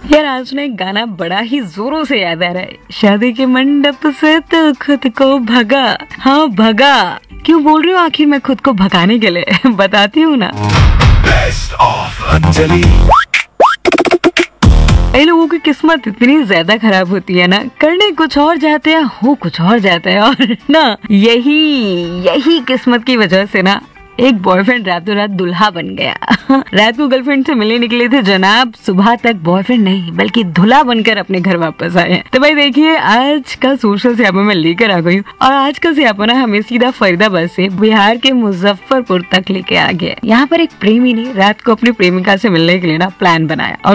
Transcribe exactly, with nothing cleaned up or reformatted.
यार आज ना एक गाना बड़ा ही जोरों से याद आ रहा है। शादी के मंडप से तो खुद को भगा, हाँ भगा। क्यों बोल रही हूँ आखिर मैं खुद को भगाने के लिए? बताती हूँ ना। Best of Anjali. कई लोगों की किस्मत इतनी ज्यादा खराब होती है ना, करने कुछ और जाते हैं, हो कुछ और जाता है। और ना यही यही किस्मत की वजह से ना एक बॉयफ्रेंड रातों रात दुल्हा बन गया। रात को गर्लफ्रेंड से मिलने निकले थे जनाब, सुबह तक बॉयफ्रेंड नहीं बल्कि दूल्हा बनकर अपने घर वापस आए। तो भाई देखिए आज का सोशल स्यापा मैं लेकर आ गई हूँ, और आज का स्यापा ना हमें सीधा फरीदाबाद से बिहार के मुजफ्फरपुर तक लेके आ गया। यहाँ पर एक प्रेमी ने रात को अपनी प्रेमिका से मिलने के लिए ना प्लान बनाया और